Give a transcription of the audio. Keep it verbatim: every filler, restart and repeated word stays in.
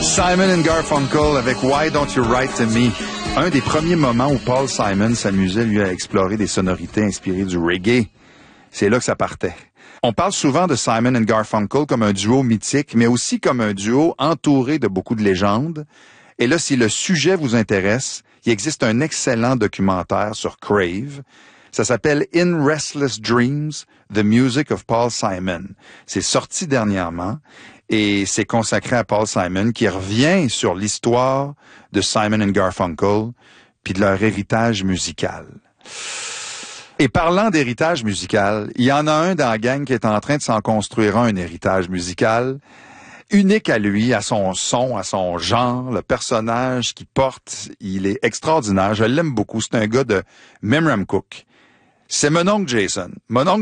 Simon and Garfunkel avec Why Don't You Write to Me. Un des premiers moments où Paul Simon s'amusait, lui, à explorer des sonorités inspirées du reggae. C'est là que ça partait. On parle souvent de Simon and Garfunkel comme un duo mythique, mais aussi comme un duo entouré de beaucoup de légendes. Et là, si le sujet vous intéresse, il existe un excellent documentaire sur Crave. Ça s'appelle In Restless Dreams, The Music of Paul Simon. C'est sorti dernièrement et c'est consacré à Paul Simon qui revient sur l'histoire de Simon and Garfunkel puis de leur héritage musical. Et parlant d'héritage musical, il y en a un dans la gang qui est en train de s'en construire un, un héritage musical unique à lui, à son son, à son genre, le personnage qu'il porte, il est extraordinaire. Je l'aime beaucoup. C'est un gâ de Memramcook. C'est mon oncle Jason. Mon oncle